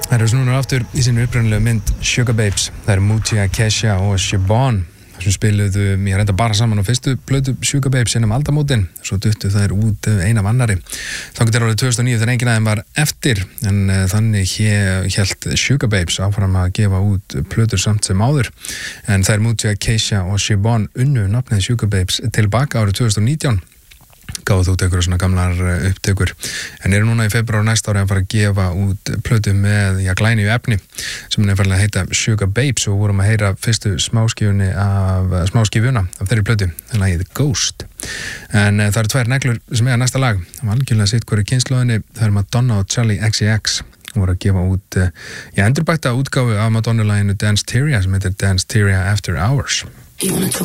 Það eru núna aftur í sinni upprunalegu mynd Sugar Babes. Það eru Mutia, Kesha og Siobhan sem spiluðu, ég reynda bara saman á fyrstu plötu Sugar Babes innum aldamótin, svo duttu þær út ein af annari. Þangað til árið 2009 þegar enginn af þeim var eftir, en þannig hélt Sugar Babes áfram að gefa út plötur samt sem áður. En þær Mutia, Kesha og Siobhan unnu nafnið Sugar Babes tilbaka árið 2019. Gáðu út einhverju svona gamlar upptökur, en eru núna í febrúar næsta ári að fara að gefa út plötu með glænýju efni sem nefnilega heita Sugar Babes, og vorum að heyra fyrstu smáskífuna af þeirri plötu, lagið Ghost. En það eru tvær neglur sem eiga næsta lag, algjörlega sitt hverju kynslóðinni. Það eru Madonna og Charli XCX og voru að gefa út endurbætta útgáfu af Madonna-laginu Dance Tyria sem heitir Dance Tyria After Hours. You wanna talk